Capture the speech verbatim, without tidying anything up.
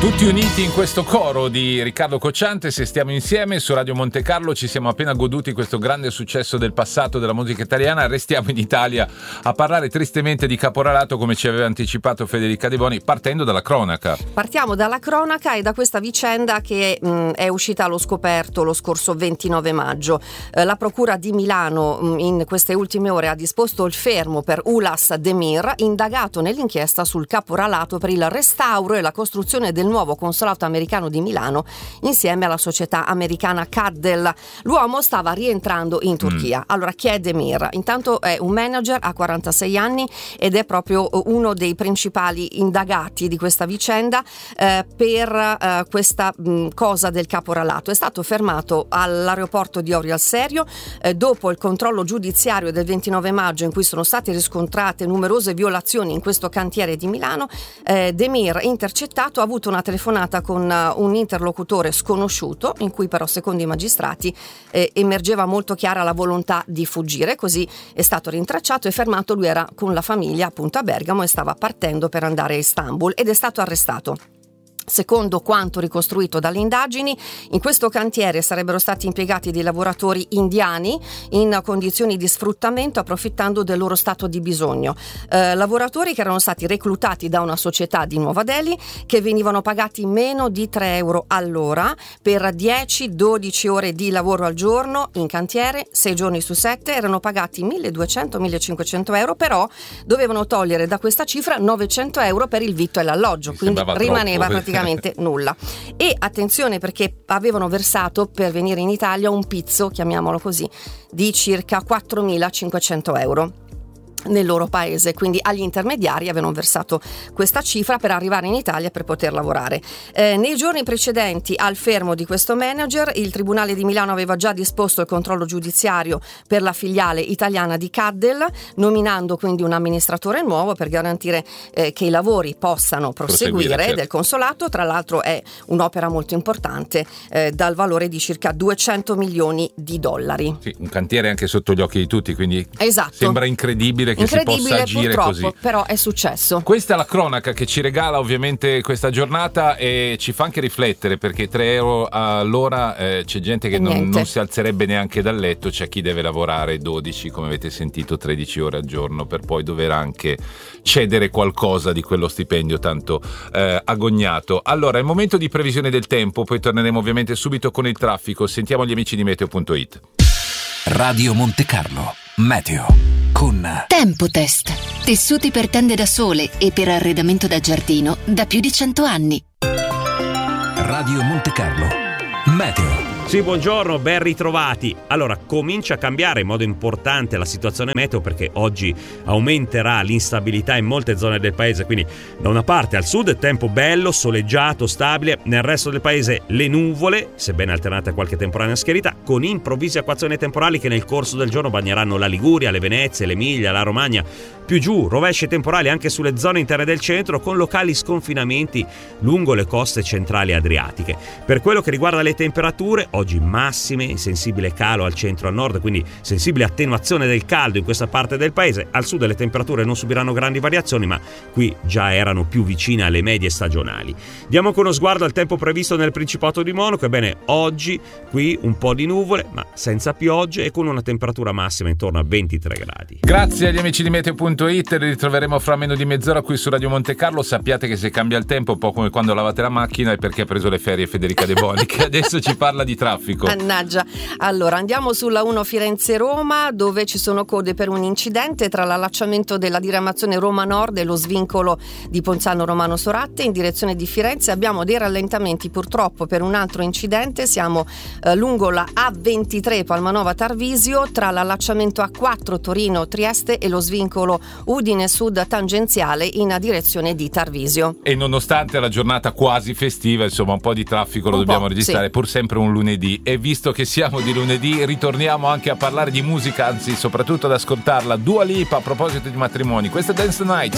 Tutti uniti in questo coro di Riccardo Cocciante, se stiamo insieme su Radio Monte Carlo. Ci siamo appena goduti questo grande successo del passato della musica italiana. Restiamo in Italia a parlare tristemente di caporalato, come ci aveva anticipato Federica De Boni, partendo dalla cronaca. Partiamo dalla cronaca e da questa vicenda che mh, è uscita allo scoperto lo scorso ventinove maggio. Eh, la Procura di Milano mh, in queste ultime ore ha disposto il fermo per Ulas Demir, indagato nell'inchiesta sul caporalato per il restauro e la costruzione del nuovo consolato americano di Milano insieme alla società americana Caddel. L'uomo stava rientrando in Turchia. Mm. Allora, chi è Demir? Intanto è un manager, ha quarantasei anni ed è proprio uno dei principali indagati di questa vicenda eh, per eh, questa mh, cosa del caporalato. È stato fermato all'aeroporto di Orio al Serio eh, dopo il controllo giudiziario del ventinove maggio in cui sono state riscontrate numerose violazioni in questo cantiere di Milano. eh, Demir, intercettato, ha avuto una telefonata con uh, un interlocutore sconosciuto in cui però secondo i magistrati eh, emergeva molto chiara la volontà di fuggire. Così è stato rintracciato e fermato. Lui era con la famiglia appunto a Bergamo e stava partendo per andare a Istanbul ed è stato arrestato. Secondo quanto ricostruito dalle indagini, in questo cantiere sarebbero stati impiegati dei lavoratori indiani in condizioni di sfruttamento, approfittando del loro stato di bisogno. Eh, lavoratori che erano stati reclutati da una società di Nuova Delhi, che venivano pagati meno di tre euro all'ora per dieci dodici ore di lavoro al giorno in cantiere, sei giorni su sette, erano pagati milleduecento millecinquecento euro, però dovevano togliere da questa cifra novecento euro per il vitto e l'alloggio, Mi quindi rimaneva troppo. praticamente nulla. E attenzione, perché avevano versato per venire in Italia un pizzo, chiamiamolo così, di circa quattromilacinquecento euro nel loro paese, quindi agli intermediari avevano versato questa cifra per arrivare in Italia per poter lavorare. Eh, nei giorni precedenti al fermo di questo manager, il Tribunale di Milano aveva già disposto il controllo giudiziario per la filiale italiana di Caddel, nominando quindi un amministratore nuovo per garantire eh, che i lavori possano proseguire, proseguire certo. del consolato. Tra l'altro è un'opera molto importante eh, dal valore di circa duecento milioni di dollari. Sì, un cantiere anche sotto gli occhi di tutti, quindi esatto. sembra incredibile che si possa agire così. Però è successo. Questa è la cronaca che ci regala ovviamente questa giornata e ci fa anche riflettere, perché tre euro all'ora eh, c'è gente che non, non si alzerebbe neanche dal letto, c'è chi deve lavorare dodici, come avete sentito, tredici ore al giorno per poi dover anche cedere qualcosa di quello stipendio tanto eh, agognato. Allora, è il momento di previsione del tempo, poi torneremo ovviamente subito con il traffico. Sentiamo gli amici di Meteo punto it. Radio Monte Carlo Meteo con Tempotest, tessuti per tende da sole e per arredamento da giardino da più di cento anni. Radio Monte Carlo Meteo. Sì, buongiorno, ben ritrovati. Allora, comincia a cambiare in modo importante la situazione meteo, perché oggi aumenterà l'instabilità in molte zone del paese. Quindi da una parte al sud tempo bello, soleggiato, stabile, nel resto del paese le nuvole, sebbene alternate a qualche temporanea schiarità, con improvvise acquazzoni temporali che nel corso del giorno bagneranno la Liguria, le Venezie, l'Emilia, la Romagna. Più giù, rovesci temporali anche sulle zone interne del centro, con locali sconfinamenti lungo le coste centrali adriatiche. Per quello che riguarda le temperature, oggi massime, sensibile calo al centro e al nord, quindi sensibile attenuazione del caldo in questa parte del paese. Al sud le temperature non subiranno grandi variazioni, ma qui già erano più vicine alle medie stagionali. Diamo anche uno sguardo al tempo previsto nel Principato di Monaco. Ebbene, oggi qui un po' di nuvole, ma senza piogge e con una temperatura massima intorno a ventitré gradi. Grazie agli amici di Meteo punto it, li ritroveremo fra meno di mezz'ora qui su Radio Monte Carlo. Sappiate che se cambia il tempo, un po' come quando lavate la macchina, è perché ha preso le ferie Federica De Boni, che adesso ci parla di traffico. Mannaggia. Allora, andiamo sulla uno Firenze-Roma, dove ci sono code per un incidente tra l'allacciamento della diramazione Roma Nord e lo svincolo di Ponzano Romano Soratte in direzione di Firenze. Abbiamo dei rallentamenti purtroppo per un altro incidente. Siamo eh, lungo la A ventitré Palmanova Tarvisio, tra l'allacciamento A quattro Torino Trieste e lo svincolo Udine Sud tangenziale in direzione di Tarvisio. E nonostante la giornata quasi festiva, insomma, un po' di traffico lo un dobbiamo po', registrare, sì. Pur sempre un lunedì. E visto che siamo di lunedì, ritorniamo anche a parlare di musica, anzi soprattutto ad ascoltarla. Dua Lipa a proposito di matrimoni. Questa è Dance the Night.